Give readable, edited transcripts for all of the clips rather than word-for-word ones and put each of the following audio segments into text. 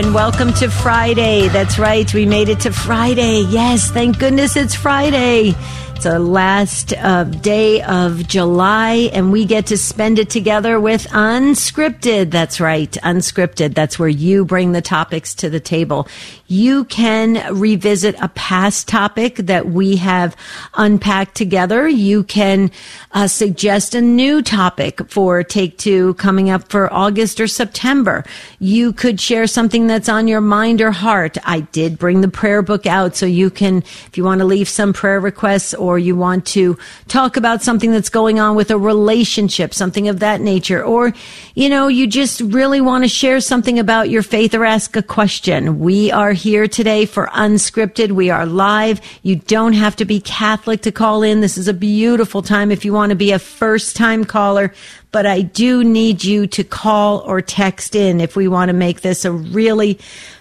and welcome to Friday. That's right, we made it to Friday. Yes, thank goodness it's Friday. It's our last day of July, and we get to spend it together with Unscripted. That's right, Unscripted. That's where you bring the topics to the table. You can revisit a past topic that we have unpacked together. You can suggest a new topic for Take Two coming up for August or September. You could share something that's on your mind or heart. I did bring the prayer book out, so you can, if you want to leave some prayer requests, or you want to talk about something that's going on with a relationship, something of that nature, or, you know, you just really want to share something about your faith or ask a question. We are here today for Unscripted. We are live. You don't have to be Catholic to call in. This is a beautiful time if you want to be a first-time caller, but I do need you to call or text in if we want to make this a really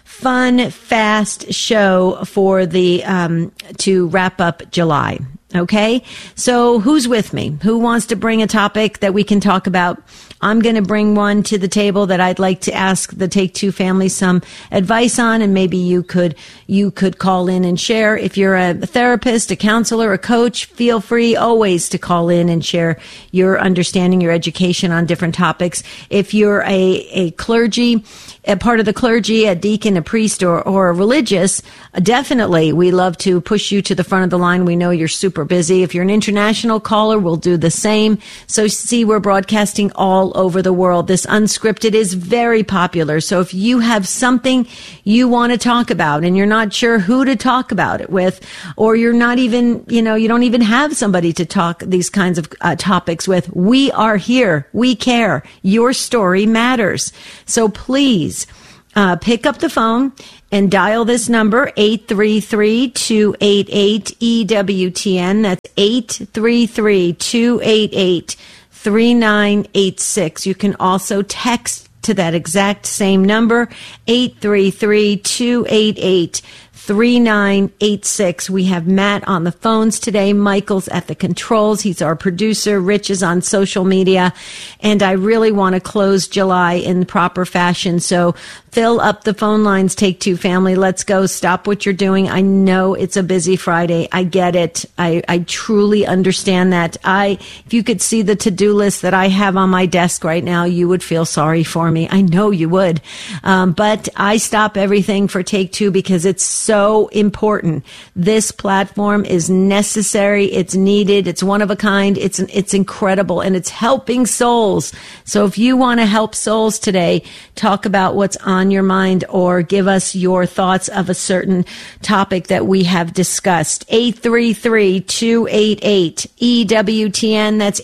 fun, fast show for the to wrap up July. Okay, so who's with me? Who wants to bring a topic that we can talk about? I'm going to bring one to the table that I'd like to ask the Take Two family some advice on, and maybe you could call in and share. If you're a therapist, a counselor, a coach, feel free always to call in and share your understanding, your education on different topics. If you're a clergy, a part of the clergy, a deacon, a priest, or a religious, definitely we love to push you to the front of the line. We know you're super busy. If you're an international caller, we'll do the same. So see, we're broadcasting all over the world. This Unscripted is very popular. So if you have something you want to talk about and you're not sure who to talk about it with, or you're not even, you don't even have somebody to talk these kinds of topics with, we are here. We care. Your story matters. So please pick up the phone and dial this number, 833-288-EWTN. That's 833-288-3986. You can also text to that exact same number, 833-288-3986. We have Matt on the phones today. Michael's at the controls. He's our producer. Rich is on social media. And I really want to close July in proper fashion. So fill up the phone lines, Take Two family. Let's go. Stop what you're doing. I know it's a busy Friday. I get it. I truly understand that. If you could see the to-do list that I have on my desk right now, you would feel sorry for me. I know you would. But I stop everything for Take Two because it's so important. This platform is necessary. It's needed. It's one of a kind. It's incredible, and it's helping souls. So if you want to help souls today, talk about what's on your mind or give us your thoughts of a certain topic that we have discussed. 833-288-EWTN. That's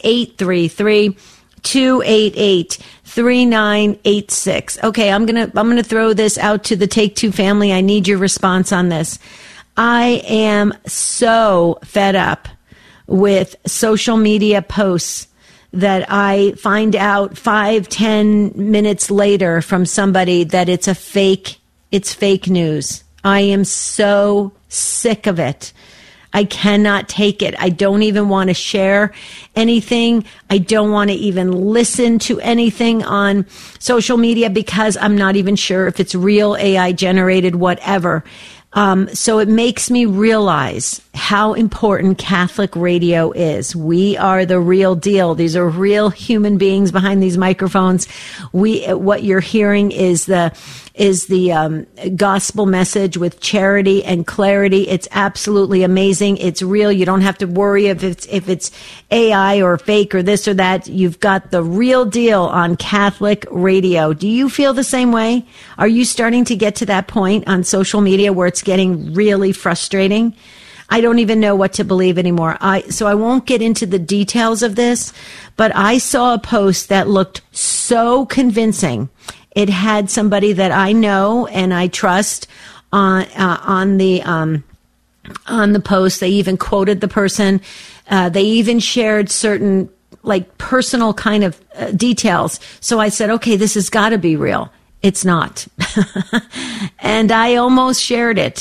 833-288-3986. Okay, I'm going to throw this out to the Take Two family. I need your response on this. I am so fed up with social media posts that I find out 5-10 minutes later from somebody that it's fake news. I am so sick of it. I cannot take it. I don't even want to share anything. I don't want to even listen to anything on social media because I'm not even sure if it's real, AI generated, whatever. So it makes me realize how important Catholic radio is. We are the real deal. These are real human beings behind these microphones. What you're hearing is the gospel message with charity and clarity. It's absolutely amazing. It's real. You don't have to worry if it's AI or fake or this or that. You've got the real deal on Catholic radio. Do you feel the same way? Are you starting to get to that point on social media where it's getting really frustrating? I don't even know what to believe anymore. So I won't get into the details of this, but I saw a post that looked so convincing. It had somebody that I know and I trust on the post. They even quoted the person. They even shared certain personal kind of details. So I said, okay, this has got to be real. It's not. And I almost shared it.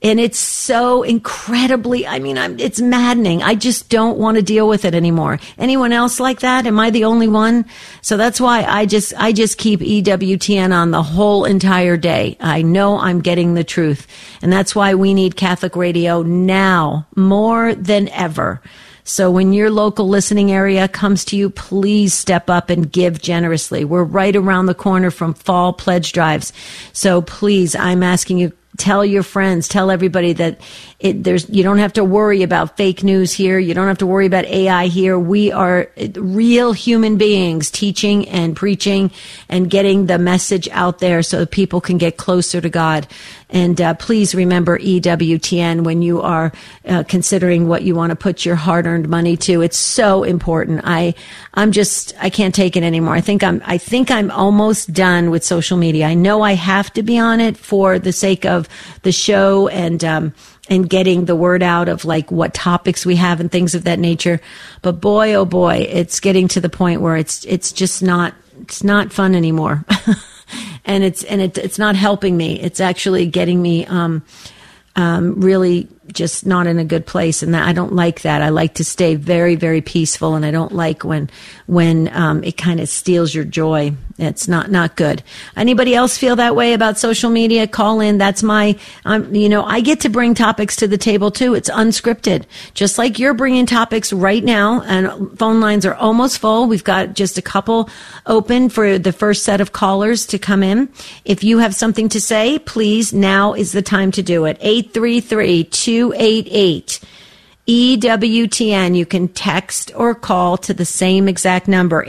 And it's so incredibly, it's maddening. I just don't want to deal with it anymore. Anyone else like that? Am I the only one? So that's why I just keep EWTN on the whole entire day. I know I'm getting the truth. And that's why we need Catholic radio now more than ever. So when your local listening area comes to you, please step up and give generously. We're right around the corner from fall pledge drives. So please, I'm asking you, tell your friends, tell everybody that you don't have to worry about fake news here. You don't have to worry about AI here. We are real human beings teaching and preaching and getting the message out there so that people can get closer to God. And please remember EWTN when you are considering what you want to put your hard-earned money to. It's so important. I can't take it anymore. I think I'm almost done with social media. I know I have to be on it for the sake of the show and getting the word out of like what topics we have and things of that nature. But boy, oh boy, it's getting to the point where it's just not fun anymore. And it's not helping me. It's actually getting me, really just not in a good place. And I don't like that. I like to stay very, very peaceful. And I don't like when it kind of steals your joy. It's not good. Anybody else feel that way about social media? Call in. That's I get to bring topics to the table too. It's unscripted. Just like you're bringing topics right now, and phone lines are almost full. We've got just a couple open for the first set of callers to come in. If you have something to say, please, now is the time to do it. 833-288 EWTN. You can text or call to the same exact number,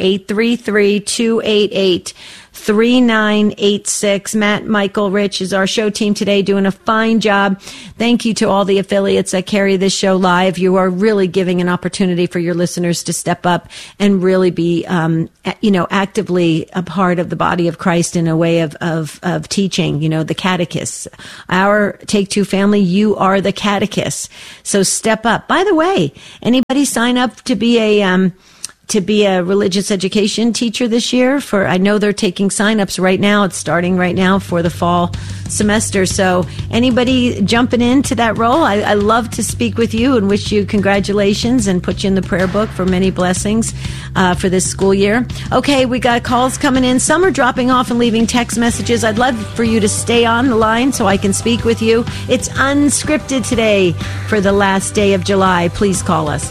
833-288-3986. Matt, Michael, Rich is our show team today, doing a fine job. Thank you to all the affiliates that carry this show live. You are really giving an opportunity for your listeners to step up and really be, actively a part of the body of Christ in a way of teaching, the catechists. Our Take Two family, you are the catechists. So step up. By the way, anybody sign up to be a religious education teacher this year? I know they're taking signups right now. It's starting right now for the fall semester. So anybody jumping into that role, I love to speak with you and wish you congratulations and put you in the prayer book for many blessings for this school year. Okay, we got calls coming in. Some are dropping off and leaving text messages. I'd love for you to stay on the line so I can speak with you. It's unscripted today for the last day of July. Please call us.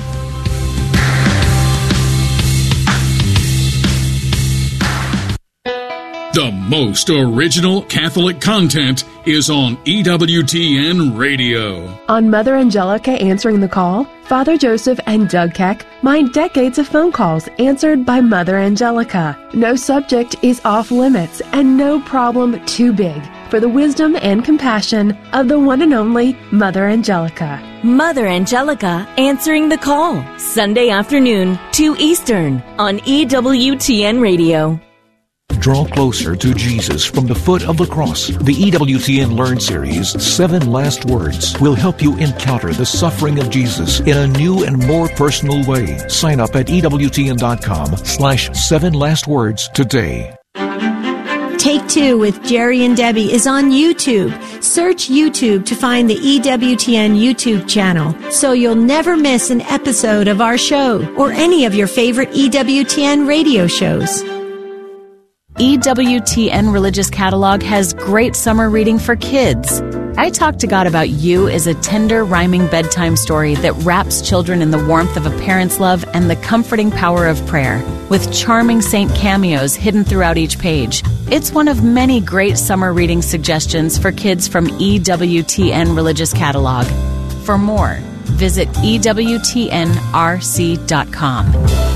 The most original Catholic content is on EWTN Radio. On Mother Angelica Answering the Call, Father Joseph and Doug Keck mine decades of phone calls answered by Mother Angelica. No subject is off limits and no problem too big for the wisdom and compassion of the one and only Mother Angelica. Mother Angelica Answering the Call, Sunday afternoon, 2 Eastern, on EWTN Radio. Draw closer to Jesus from the foot of the cross. The EWTN Learn Series, 7 Last Words, will help you encounter the suffering of Jesus in a new and more personal way. Sign up at EWTN.com/7lastwords today. Take Two with Jerry and Debbie is on YouTube. Search YouTube to find the EWTN YouTube channel so you'll never miss an episode of our show or any of your favorite EWTN radio shows. EWTN Religious Catalog has great summer reading for kids. I Talk to God About You is a tender, rhyming bedtime story that wraps children in the warmth of a parent's love and the comforting power of prayer, with charming saint cameos hidden throughout each page. It's one of many great summer reading suggestions for kids from EWTN Religious Catalog. For more, visit EWTNRC.com.